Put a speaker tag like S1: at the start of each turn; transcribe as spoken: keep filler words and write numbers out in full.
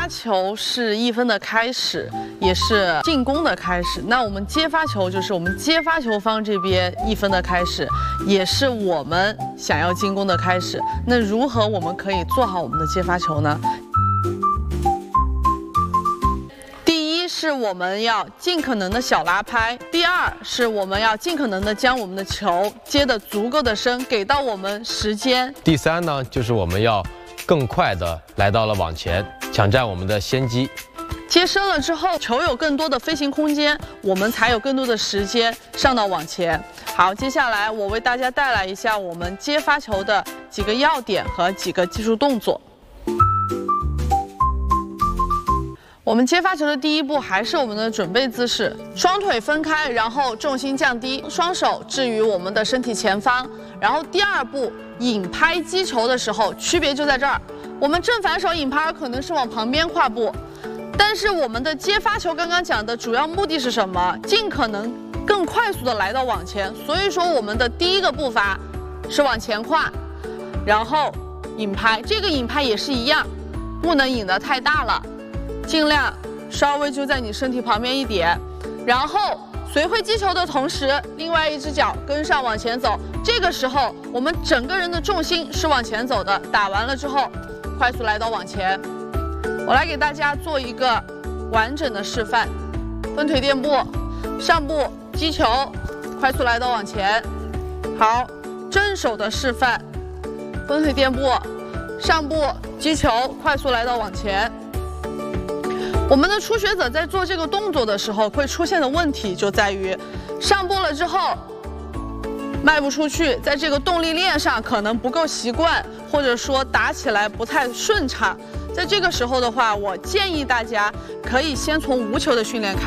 S1: 发球是一分的开始，也是进攻的开始。那我们接发球就是我们接发球方这边一分的开始，也是我们想要进攻的开始。那如何我们可以做好我们的接发球呢？第一是我们要尽可能的小拉拍，第二是我们要尽可能的将我们的球接得足够的深，给到我们时间。
S2: 第三呢，就是我们要更快的来到了网前，抢占我们的先机。
S1: 接深了之后，球有更多的飞行空间，我们才有更多的时间上到网前。好，接下来我为大家带来一下我们接发球的几个要点和几个技术动作。我们接发球的第一步还是我们的准备姿势，双腿分开，然后重心降低，双手置于我们的身体前方。然后第二步，引拍击球的时候，区别就在这儿。我们正反手引拍可能是往旁边跨步，但是我们的接发球刚刚讲的主要目的是什么？尽可能更快速的来到网前。所以说我们的第一个步伐是往前跨，然后引拍。这个引拍也是一样，不能引得太大了。尽量稍微就在你身体旁边一点，然后随挥击球的同时，另外一只脚跟上往前走。这个时候，我们整个人的重心是往前走的。打完了之后，快速来到网前。我来给大家做一个完整的示范：分腿垫步，上步击球，快速来到网前。好，正手的示范：分腿垫步，上步击球，快速来到网前。我们的初学者在做这个动作的时候，会出现的问题就在于，上步了之后迈不出去，在这个动力链上可能不够习惯，或者说打起来不太顺畅。在这个时候的话，我建议大家可以先从无球的训练开始。